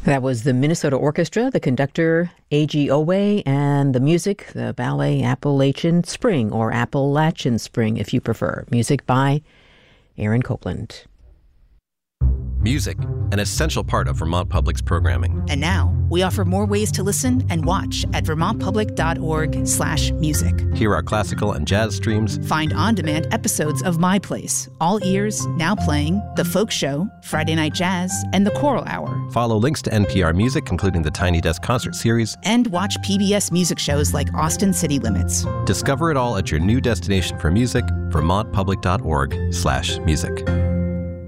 That was the Minnesota Orchestra, the conductor A.G. Owe, and the music, the ballet Appalachian Spring, or Appalachian Spring if you prefer. Music by Aaron Copland. Music, an essential part of Vermont Public's programming. And now, we offer more ways to listen and watch at vermontpublic.org/music. Hear our classical and jazz streams. Find on-demand episodes of My Place, All Ears, Now Playing, The Folk Show, Friday Night Jazz, and The Choral Hour. Follow links to NPR Music, including the Tiny Desk Concert Series. And watch PBS music shows like Austin City Limits. Discover it all at your new destination for music, vermontpublic.org/music.